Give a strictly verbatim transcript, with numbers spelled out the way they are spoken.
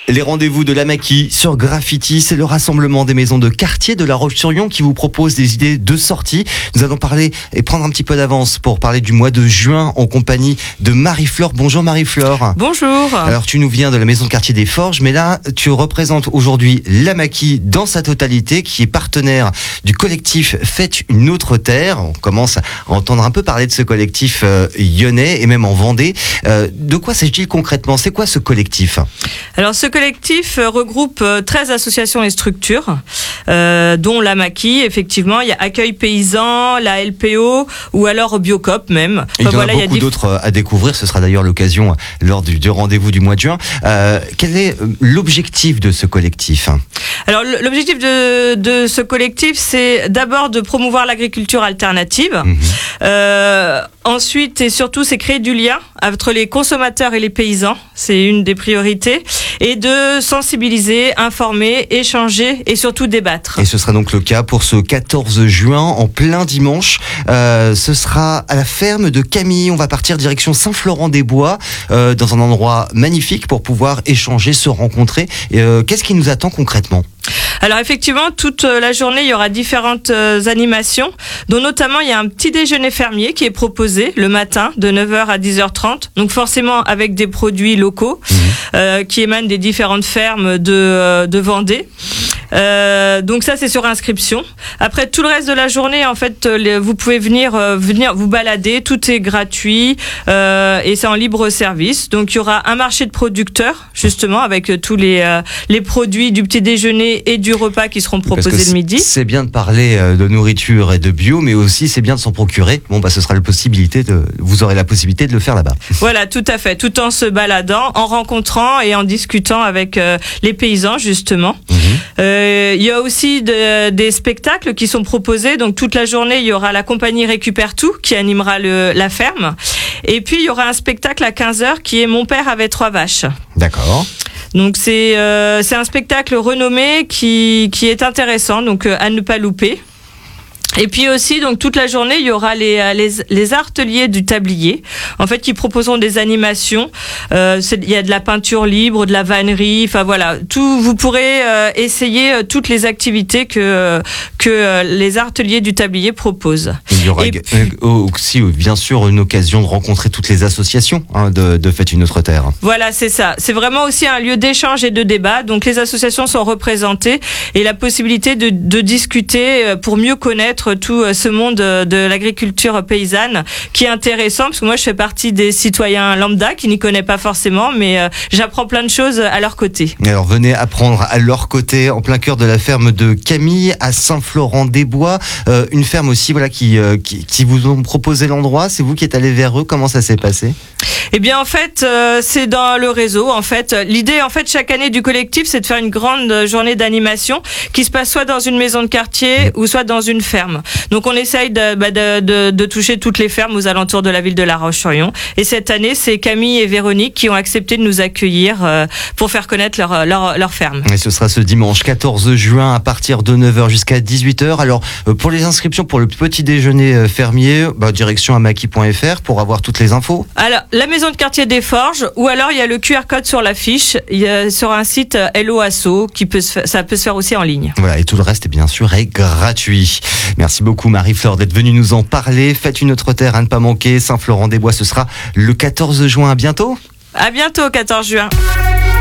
Les rendez-vous de la Maquis sur Graffiti, c'est le rassemblement des maisons de quartier de La Roche-sur-Yon qui vous propose des idées de sortie. Nous allons parler et prendre un petit peu d'avance pour parler du mois de juin en compagnie de Marie-Flore. Bonjour Marie-Flore. Bonjour. Alors tu nous viens de la maison de quartier des Forges, mais là tu représentes aujourd'hui la Maquis dans sa totalité, qui est partenaire du collectif Faites une autre terre. On commence à entendre un peu parler de ce collectif euh, lyonnais et même en Vendée. Euh, de quoi s'agit-il concrètement? C'est quoi ce collectif? Alors ce collectif regroupe treize associations et structures, euh, dont la Maquis. Effectivement, il y a Accueil Paysan, la L P O ou alors Biocop même. Il y en voilà, a beaucoup il y a d'autres à découvrir. Ce sera d'ailleurs l'occasion lors du, du rendez-vous du mois de juin. Euh, quel est l'objectif de ce collectif? Alors l'objectif de, de ce collectif, c'est d'abord de promouvoir l'agriculture alternative. Mmh. Euh, ensuite et surtout, c'est créer du lien entre les consommateurs et les paysans. C'est une des priorités. Et de sensibiliser, informer, échanger et surtout débattre. Et ce sera donc le cas pour ce quatorze juin, en plein dimanche. Euh, ce sera à la ferme de Camille. On va partir direction Saint-Florent-des-Bois, euh, dans un endroit magnifique pour pouvoir échanger, se rencontrer. Euh, qu'est-ce qui nous attend concrètement ? Alors effectivement, toute la journée, il y aura différentes euh, animations, dont notamment il y a un petit déjeuner fermier qui est proposé le matin de neuf heures à dix heures trente, donc forcément avec des produits locaux mmh. euh, qui émanent des différentes fermes de, euh, de Vendée. Euh, donc ça c'est sur inscription. Après tout le reste de la journée, en fait, les, vous pouvez venir euh, venir vous balader, tout est gratuit euh, et c'est en libre service. Donc il y aura un marché de producteurs justement avec euh, tous les euh, les produits du petit déjeuner et du repas qui seront proposés le midi. C'est bien de parler euh, de nourriture et de bio, mais aussi c'est bien de s'en procurer. Bon bah ce sera la possibilité de vous aurez la possibilité de le faire là-bas. Voilà, tout à fait, tout en se baladant, en rencontrant et en discutant avec euh, les paysans justement. Mmh. Euh, il y a aussi de, des spectacles qui sont proposés. Donc toute la journée, il y aura la compagnie Récupère Tout qui animera le, la ferme. Et puis il y aura un spectacle à quinze heures qui est Mon père avait trois vaches. D'accord. Donc c'est euh, c'est un spectacle renommé qui qui est intéressant, donc euh, à ne pas louper. Et puis aussi, donc toute la journée, il y aura les les, les ateliers du tablier, en fait, qui proposeront des animations. Euh, c'est, il y a de la peinture libre, de la vannerie, enfin voilà, tout. Vous pourrez euh, essayer euh, toutes les activités que euh, que euh, les ateliers du tablier proposent. Il y aura Et aussi, bien sûr, une occasion de rencontrer toutes les associations hein, de, de Faites une autre terre. Voilà, c'est ça. C'est vraiment aussi un lieu d'échange et de débat. Donc les associations sont représentées et la possibilité de, de discuter pour mieux connaître tout ce monde de l'agriculture paysanne qui est intéressant parce que moi je fais partie des citoyens lambda qui n'y connaissent pas forcément, mais euh, j'apprends plein de choses à leur côté. Alors venez apprendre à leur côté en plein cœur de la ferme de Camille à Saint-Florent-des-Bois, euh, une ferme aussi voilà qui, euh, qui qui vous ont proposé l'endroit. C'est vous qui êtes allé vers eux. Comment ça s'est passé? Eh bien en fait euh, c'est dans le réseau. En fait l'idée en fait chaque année du collectif c'est de faire une grande journée d'animation qui se passe soit dans une maison de quartier mmh. ou soit dans une ferme. Donc on essaye de, bah, de, de, de toucher toutes les fermes aux alentours de la ville de La Roche-sur-Yon. Et cette année, c'est Camille et Véronique qui ont accepté de nous accueillir euh, pour faire connaître leur, leur, leur ferme. Et ce sera ce dimanche quatorze juin à partir de neuf heures jusqu'à dix-huit heures. Alors euh, pour les inscriptions pour le petit déjeuner euh, fermier, bah, direction amaquis point f r pour avoir toutes les infos. Alors la maison de quartier des Forges ou alors il y a le Q R code sur l'affiche il y a, sur un site euh, Hello Asso qui peut se, ça peut se faire aussi en ligne. Voilà, et tout le reste bien sûr est gratuit. Merci beaucoup Marie-Flore d'être venue nous en parler. Faites une autre terre à ne pas manquer. Saint-Florent-des-Bois, ce sera le quatorze juin. À bientôt. À bientôt, quatorze juin.